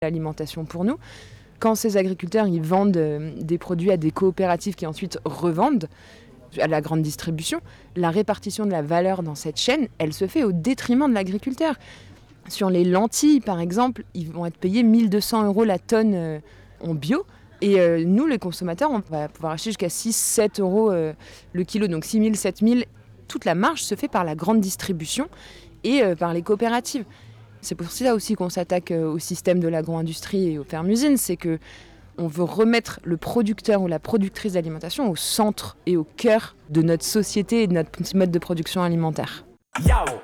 l'alimentation pour nous. Quand ces agriculteurs ils vendent des produits à des coopératives qui ensuite revendent à la grande distribution, la répartition de la valeur dans cette chaîne, elle se fait au détriment de l'agriculteur. Sur les lentilles, par exemple, ils vont être payés 1 200 € la tonne en bio. Et nous, les consommateurs, on va pouvoir acheter jusqu'à 6-7 € le kilo, donc 6 000, 7 000. Toute la marge se fait par la grande distribution et par les coopératives. C'est pour ça aussi qu'on s'attaque au système de l'agro-industrie et aux fermes-usines, c'est qu'on veut remettre le producteur ou la productrice d'alimentation au centre et au cœur de notre société et de notre mode de production alimentaire.